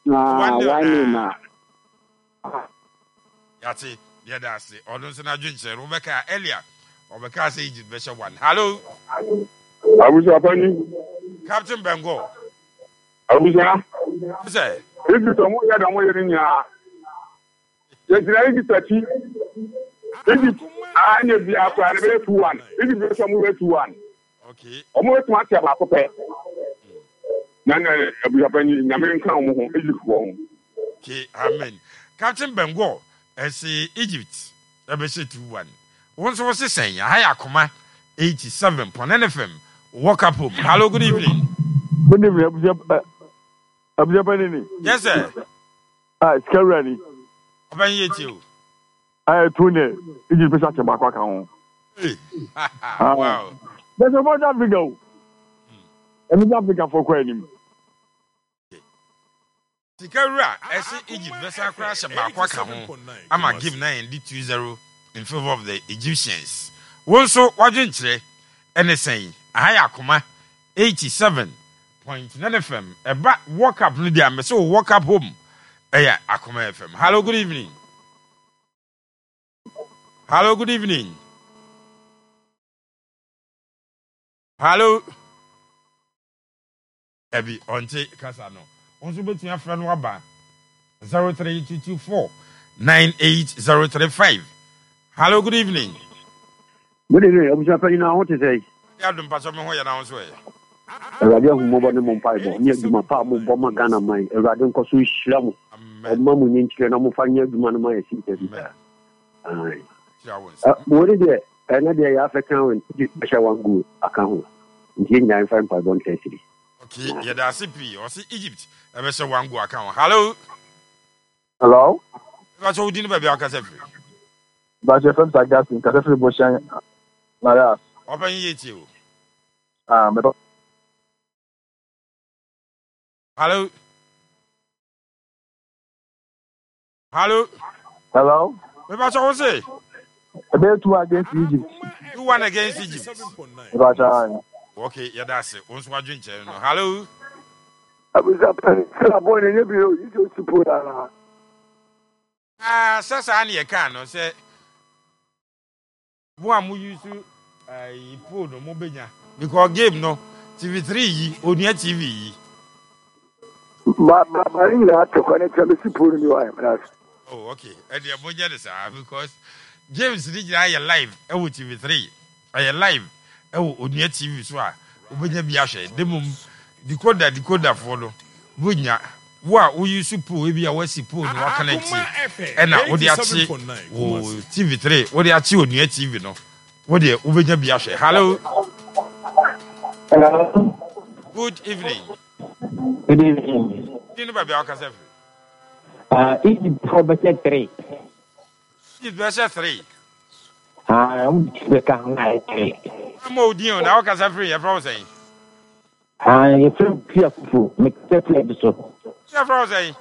Why not? Yati, yeah, that's it. Or don't say, Rebecca Elia, or Rebecca say Egypt, Bishop one. Hello, Abuja Pani. Captain Bengo. Abuja. Say, If you don't want to hear in ya. Yes, I need to see. I need the after 2-1. If you go somewhere 2-1. okay. Almost much about Cope. Nana, Abuja Pani, Yamin Town, Egypt. Okay, amen. Captain Bengo, as Egypt, Bishop 2-1. Once was saying, I Akoma 87 on NFM. Walk up home. Hello, good evening. Good evening, Abuja Pani. Yes, sir. It's Kerani. Open you. I tune Egypt Bishop Chebakwa. Wow. There's a bunch of Africa. And it's Africa for Quenim. Tikara, as Egypt, let's crash about Quack. I'm a give 9-2-0 in favor of the Egyptians. One so, what didn't say? Anything, Ayakoma 87.9 FM. A back walk up, Lydia, so walk up home. Aya, Akoma FM. Hello, good evening. Hello, good evening. Hello. Ebi, onte Kasano. Also, bet your friend Waba 03224 98035. Hello, good evening. Good evening. Abuja Pani, I want to say. Yadum Pasamo, who announced way. Radio Mobile Mompaibo, near Duma Pamo, Boma Ghana, my Radon Kosu Shlam, or Mamu Ninchi, and Amufania Dumanama, what is it? Another African one good account. In I find by 130. Okay, yeah, that's CP or see Egypt. I saw one go account. Hello. Hello? That's all dinner baby. I can say. But your friends are gassing, because every bush and Maria. Open you. Hello. Hello. Hello? Maybe I shall say. A bit two against Egypt. You won against Egypt. Okay, yeah, that's it. Once what drink, hello. Abuja Pani, born in every you just support her. Sasa ani e kan no say bo amu use phone no mo benya because game no TV3 yi onia TV yi Marinha to connect to the support you are. Oh, okay. And the boja this because James did I live e wo TV3 I live e wo onia TV so a obenya bi ahwe demum decoder for no bunya wo use po e bia wasi po no connect e na wo de achi wo TV3 wo de achi onua TV no wo de obenya bi ahwe. Hello. Hello. Good evening. Good evening. You know baby aka say Egypt for budget 3. Egypt version 3. I'm become like 3. I'm audio now aka say free everyone saying. You feel careful, make the play so. Everyone saying.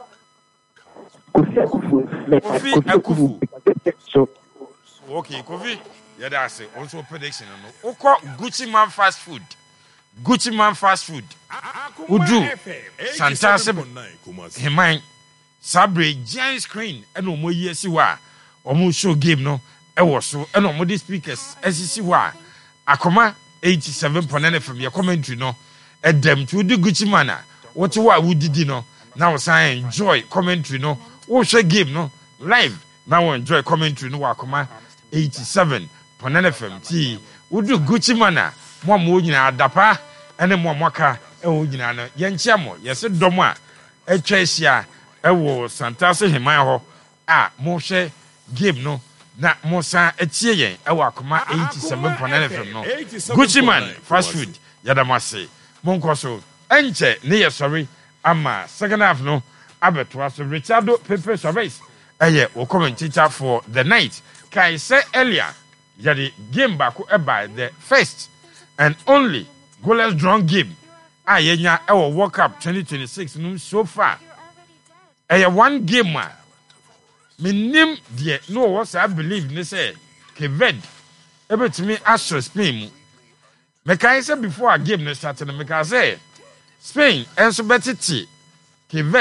Okay, Kofi. Yeah, that's it. Also prediction no. Oko Gucci Man fast food. Gucci Man fast food. Udu. Santase Heman. Sabre giant screen. Eno mo yesi wa. Omo show game no. Ewo so. Eno mo di speakers. Esisi wa. Akoma 87.9 FM. Your commentary no. Edem to the Gucci Man. What you wa didi no. Now say enjoy commentary no. Wo share game no. Live. Now enjoy commentary no. Akoma 87.9 FM. Ti. Udu Gucci Man. Mo nyina adapa ene mo mwaka e wo nyina no ye nchia mo ye se dom a etwa ahia e wo Santase Heman ho a mo hwe game no na mo san etie yen e wo Akoma 87.9 FM no Gucci Man fast food yadamase mo nkoso enche ne ye sorry ama second half no abeto so Richardo Pepe Suarez eye wo commentator for the night kai say earlier yade game back by the first and only goalless drawn game yenya e World Cup 2026 no so far one game minim de no was I believe ne say Kevin ebetimi astro Spain mu me kan say before a game no start no me kan say Spain enso betiti Kevin